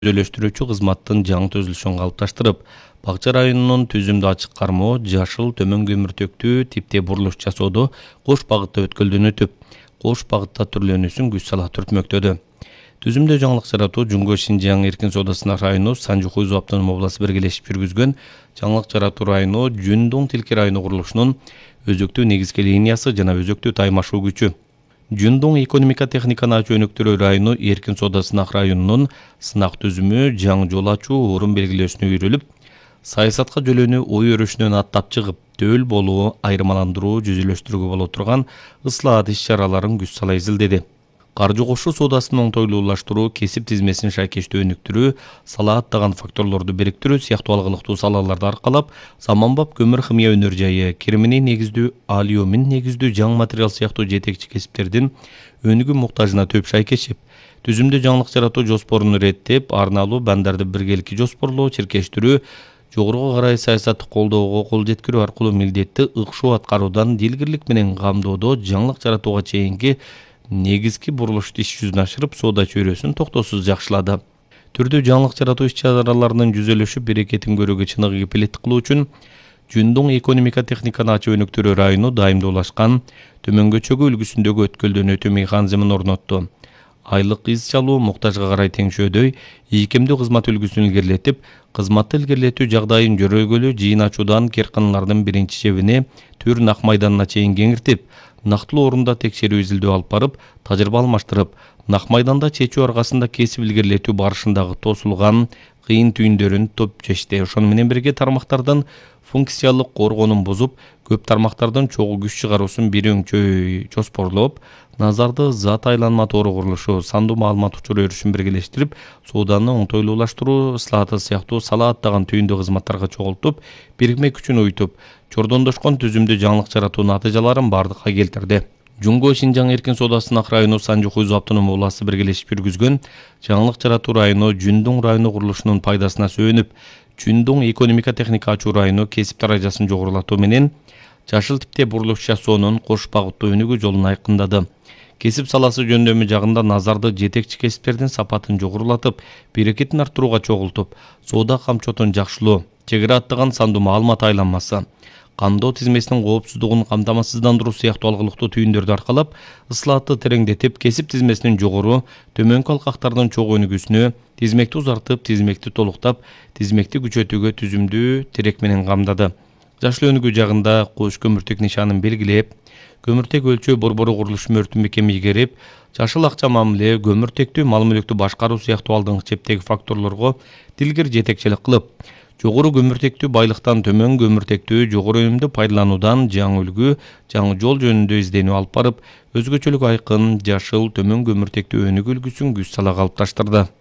Түзөлөштүрүүчү кызматтын жаңы төзүлүшүн калыпташтырып, Бакча районунун түзүмдү ачык кармоо, жашыл төмөн көмүртөктүү типте бурулуш жасоодо кош багытта өткөлдөнүтүп, кош багытта түрлөнүүсүн күч сала түртмөктөдү. Түзүмдө жаңылык жаратуу Жумго Шинжаң эркин соодасына району Санжу-Хуйзу автоном обласы биргелешип жүргүзгөн жаңылык жаратуу району Жүндуң Тилке району курулушунун өзөктүү негизги линиясы жана өзөктүү таймашуу күчү. Жүндуң экономика техниканы ачуу өнүктүрүү району эркин соода сынак районунун сынак түзүмү жаңы жол ачуу орун белгилөөсүнө үйрүлүп, саясатка жөлөнүү ой өрүшүнөн аттап чыгып, төл болуу, айырмаландыруу, жүзүлөштүрүүгө боло турган ыслаат иш-чараларын күч сала изилдеди. Каржы кошуу соодасынын оңтойлуулаштыруу, кесип тизмесин шайкештүү өнүктүрүү, сала аттаган факторлорду бириктирүү сыяктуу алгылыктуу салаларды аркалап, заманбап көмүр химия өнөр жайы, киримини негиздүү, алюмин негиздүү жаңы материал сыяктуу жетекчи кесиптердин өнүгүү муктажына төп шайкешип, түзүмдө жаңылык жаратуу жоспорун иреттеп, арналуу бандарды биргеликке жоспорлоо, чиркештирүү, жогоруга карай саясатты колдоого кол жеткирүү аркылуу милдетти ыкшоо аткаруудан дилгирлик менен камдоодо жаңылык жаратууга чейинки негизги бурулушту иш жүзүнө ашырып, соода чөйрөсүн токтоосуз жакшылады. Түрдүү жаңылык жаратуу иш-чараларынын жүзөлүшү берекетин көрүүгө чыныгы кепилеттик кылуу үчүн Жүндуң экономика техниканы ачуу өнүктүрүү району дайымдуулашкан төмөнгө чөгүү үлгүсүндөгү өткөлдөнүүтүү механизмин орнотту. Айлык из чалуу муктажга карай теңшөөдөй ийкемдүү кызмат үлгүсүн илгерилетип, кызматты илгерилетүү жагдайын жөрөгөлүү жыйын ачуудан керканалардын биринчи чебине Түр Нак майданына чейин кеңиртип, нактылуу орунда текшерүү изилдөө алып барып, тажрыйба алмаштырып, Нак майданда чечүү аркасында кесип илгерилетүү барышындагы тосулган кыйын түйүндөрүн топ чечти. Ошону менен бирге тармактардын функциялык коргоонун бузуп, көп тармактардын чогуу күч чыгаруусун бир өңчөй жоспорлоп, назарды зат айланма тоору курулушу, сандуу маалымат учур өрүшүн биргелештирип, сооданы оңтойлуулаштыруу, ыслааты сыяктуу сала аттаган түйүндүү кызматтарга чогултуп, бирикме күчүн уютуп, чордондошкон түзүмдүү жаңылык жаратуунун натыйжаларын бардыкка келтирди. Жумго Шинжаң эркин соодасына району Санжу-Хуйзу автоном обласы биргелешип жүргүзгөн жаңылык жаратуу району Жүндуң району курулушунун пайдасына сөөнүп, Жүндуң экономика техника ачуу району кесип даражасын жогорулатуу менен жашыл типте бурулуш жасоонун кош багыттуу өнүгүү жолун айкындады. Кесип саласы жөндөмү жагында назарды жетекчи кесиптердин сапатын жогорулатып, берекетин арттырууга чогултуп, соода камчотун жакшылоо, чегара аттаган сандуу маалымат айланмасы, камдоо тизмесинин коопсуздугун камтамасыздандыруу сыяктуу алгылыктуу түйүндөрдү аркалап, ыслаатты тереңдетип, кесип тизмесинин жогору, төмөнкү алкактардын чогуу өнүгүүсүнө, тизмекти узартып, тизмекти толуктап, тизмекти күчөтүүгө түзүмдүү терек менен камдады. Жашыл өнүгүү жагында кош көмүртек нишанын белгилеп, көмүртек өлчөө борбору курулуш мөртүн бекеми ийгерип, жашыл акча мамиле, көмүртектүү мал мүлүктү башкаруу сыяктуу алдыңкы чептеги факторлорго дилгир жетекчилик кылып, жогору көмүртектүү байлыктан төмөн көмүртектүү жогору өнүмдү пайдалануудан жаңы үлгү, жаңы жол жөнүндө изденүү алып барып, өзгөчөлүк айкын, жашыл төмөн көмүртектүү өнүгүү үлгүсүн күч сала калыпташтырды.